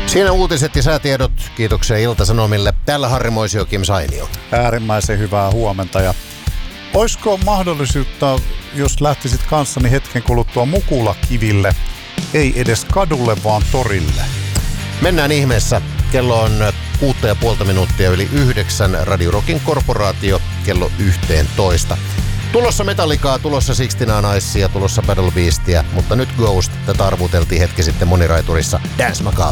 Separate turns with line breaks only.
Siinä uutiset ja säätiedot. Kiitoksia Ilta-Sanomille. Täällä Harri Moisio, Kim Sainio.
Äärimmäisen hyvää huomenta. Ja olisiko mahdollisuutta, jos lähtisit kanssani hetken kuluttua Mukulakiville, ei edes kadulle, vaan torille?
Mennään ihmeessä. Kello on 6,5 minuuttia yli 9. Radio Rockin korporaatio kello 11. Tulossa Metallicaa, tulossa Sixteen Icea, tulossa Battle Beastia, mutta nyt Ghost. Tätä arvuteltiin hetki sitten moniraiturissa Dance Macabre.